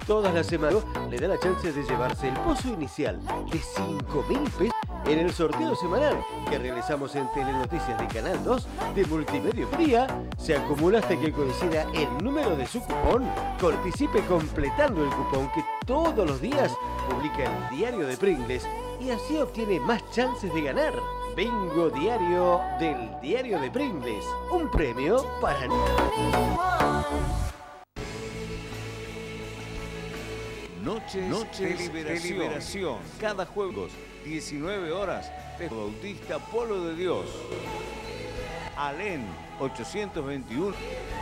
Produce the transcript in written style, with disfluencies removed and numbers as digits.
todas las semanas le da la chance de llevarse el pozo inicial de 5.000 pesos en el sorteo semanal que realizamos en Telenoticias de Canal 2 de Multimedia Fría. Se acumula hasta que coincida el número de su cupón. Participe completando el cupón que todos los días publica el diario de Pringles y así obtiene más chances de ganar. Bingo diario del diario de Pringles. Un premio para... Noches de liberación. Cada jueves, 19 horas, de Bautista Polo de Dios. Alén 821.